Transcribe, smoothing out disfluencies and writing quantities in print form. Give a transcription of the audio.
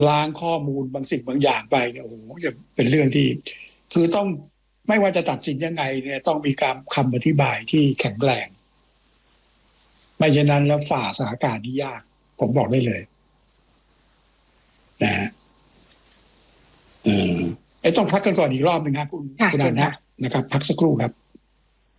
ล้างข้อมูลบางสิ่งบางอย่างไปเนี่ยโอ้โหจะเป็นเรื่องที่คือต้องไม่ว่าจะตัดสินยังไงเนี่ยต้องมีการคำอธิบายที่แข็งแรงไม่เช่นนั้นแล้วฝ่าสถานการณ์นี้ยากผมบอกได้เลยนะฮะเออต้องพักกันก่อนอีกรอบหนึ่งครับคุณค่ะคุณเชิญค่ะอานะนะครับพักสักครู่ครับ